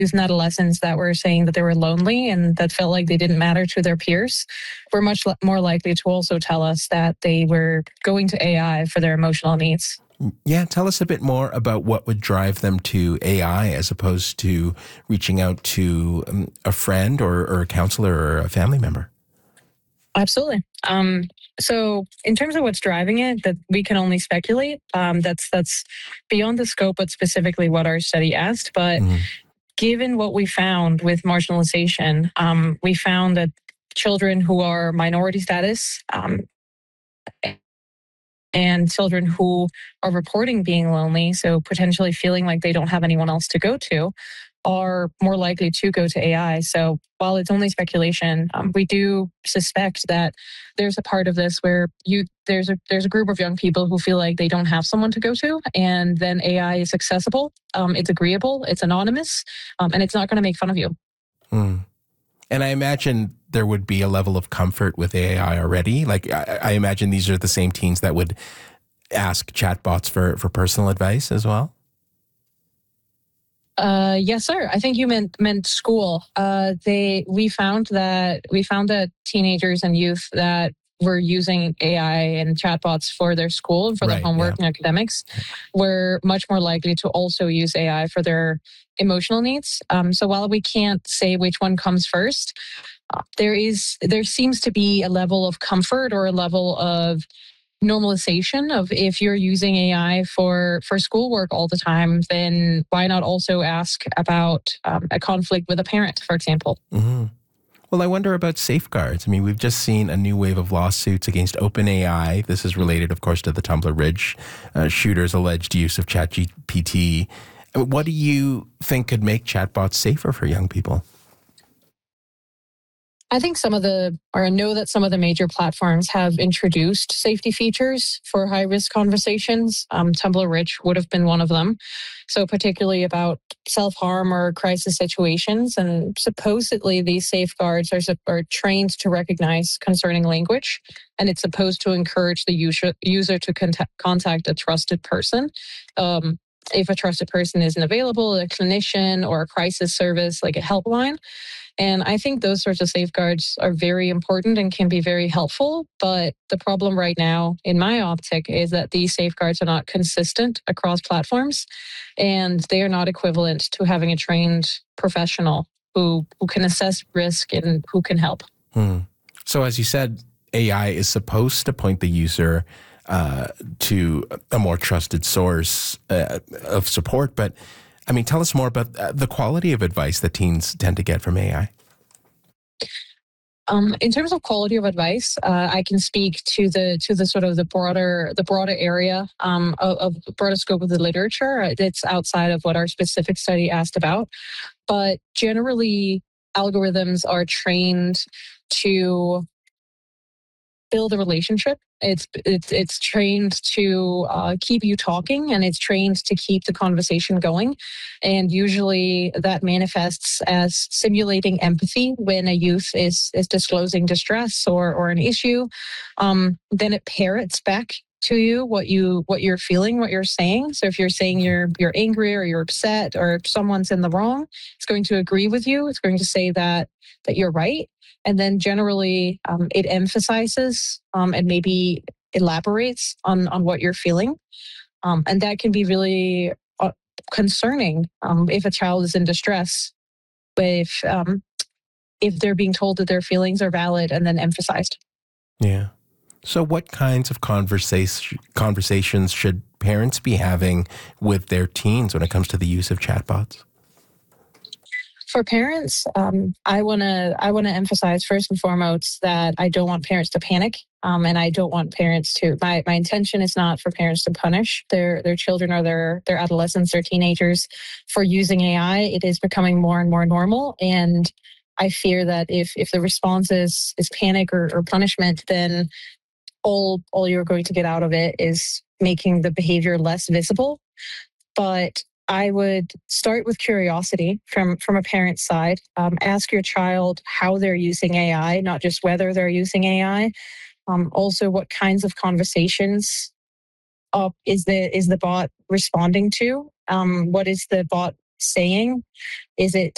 youth and adolescents that were saying that they were lonely and that felt like they didn't matter to their peers were much more likely to also tell us that they were going to AI for their emotional needs. Yeah, tell us a bit more about what would drive them to AI as opposed to reaching out to a friend or a counselor or a family member. Absolutely. So in terms of what's driving it, that we can only speculate. That's beyond the scope, but specifically what our study asked. But given what we found with marginalization, we found that children who are minority status and children who are reporting being lonely, so potentially feeling like they don't have anyone else to go to, are more likely to go to AI. So while it's only speculation, we do suspect that there's a part of this where there's a group of young people who feel like they don't have someone to go to, and then AI is accessible, it's agreeable, it's anonymous, and it's not going to make fun of you. And I imagine there would be a level of comfort with AI already. Like I imagine these are the same teens that would ask chatbots for personal advice as well. Yes, sir. I think you meant school. We found that teenagers and youth that were using AI and chatbots for their school and for their homework and academics were much more likely to also use AI for their emotional needs. So while we can't say which one comes first, there seems to be a level of comfort or a level of normalization of if you're using AI for schoolwork all the time, then why not also ask about a conflict with a parent, for example? Well, I wonder about safeguards. I mean, we've just seen a new wave of lawsuits against OpenAI. This is related, of course, to the Tumbler Ridge shooter's alleged use of ChatGPT. What do you think could make chatbots safer for young people? I think I know that some of the major platforms have introduced safety features for high-risk conversations. Tumbler Ridge would have been one of them. So particularly about self-harm or crisis situations. And supposedly these safeguards are trained to recognize concerning language. And it's supposed to encourage the user to contact a trusted person. If a trusted person isn't available, a clinician or a crisis service like a helpline. And I think those sorts of safeguards are very important and can be very helpful. But the problem right now, in my optic, is that these safeguards are not consistent across platforms, and they are not equivalent to having a trained professional who can assess risk and who can help. So as you said, AI is supposed to point the user to a more trusted source of support. But I mean, tell us more about the quality of advice that teens tend to get from AI. In terms of quality of advice, I can speak to the sort of the broader area of the broader scope of the literature. It's outside of what our specific study asked about, but generally, algorithms are trained to build a relationship. It's trained to keep you talking, and it's trained to keep the conversation going. And usually that manifests as simulating empathy when a youth is disclosing distress or an issue. Then it parrots back to you what you're feeling, what you're saying. So if you're saying you're angry or you're upset or someone's in the wrong, it's going to agree with you. It's going to say that you're right. And then generally it emphasizes and maybe elaborates on what you're feeling. And that can be really concerning if a child is in distress, if they're being told that their feelings are valid and then emphasized. Yeah. So what kinds of conversations should parents be having with their teens when it comes to the use of chatbots? For parents, I want to emphasize first and foremost that I don't want parents to panic, and I don't want parents to. My intention is not for parents to punish their children or their adolescents or teenagers for using AI. It is becoming more and more normal, and I fear that if the response is panic or punishment, then all you're going to get out of it is making the behavior less visible. But I would start with curiosity from a parent's side. Ask your child how they're using AI, not just whether they're using AI. Also, what kinds of conversations is the bot responding to? What is the bot saying? Is it